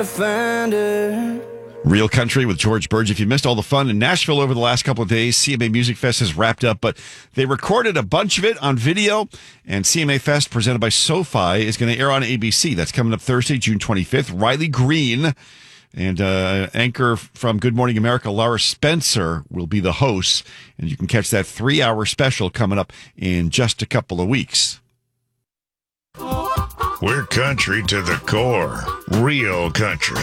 Real Country with George Burge. If you missed all the fun in Nashville over the last couple of days, CMA Music Fest has wrapped up, but they recorded a bunch of it on video, and CMA Fest, presented by SoFi, is going to air on ABC. That's coming up Thursday, June 25th. Riley Green and anchor from Good Morning America, Laura Spencer, will be the hosts, and you can catch that 3-hour special coming up in just a couple of weeks. We're country to the core. Real country.